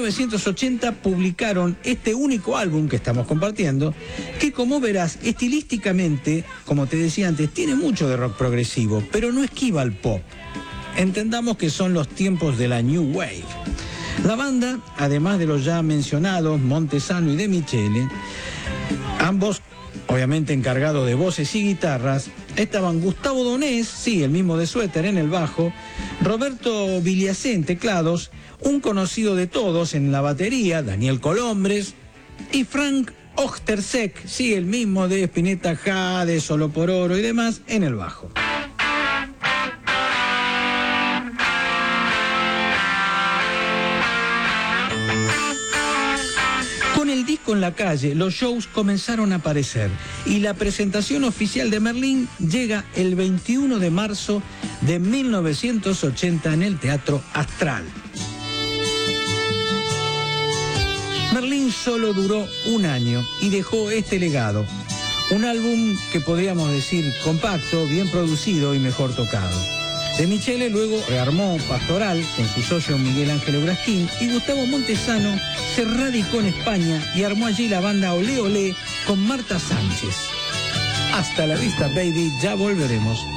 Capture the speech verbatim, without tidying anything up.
novecientos ochenta publicaron este único álbum que estamos compartiendo, que como verás, estilísticamente, como te decía antes, tiene mucho de rock progresivo, pero no esquiva al pop. Entendamos que son los tiempos de la New Wave. La banda, además de los ya mencionados Montesano y De Michele, ambos obviamente encargados de voces y guitarras, estaban Gustavo Donés, sí, el mismo de Suéter, en el bajo, Roberto Villassé en teclados, un conocido de todos en la batería, Daniel Colombres, y Frank Ochterseck, sí, el mismo de Spinetta Jade, Solo por Oro y demás, en el bajo. Con el disco en la calle, los shows comenzaron a aparecer y la presentación oficial de Merlín llega el veintiuno de marzo de mil novecientos ochenta en el Teatro Astral. Merlín solo duró un año y dejó este legado, un álbum que podríamos decir compacto, bien producido y mejor tocado. De Michele luego rearmó Pastoral con su socio Miguel Ángel Brasquín y Gustavo Montesano se radicó en España y armó allí la banda Olé Olé con Marta Sánchez. Hasta la vista, baby, ya volveremos.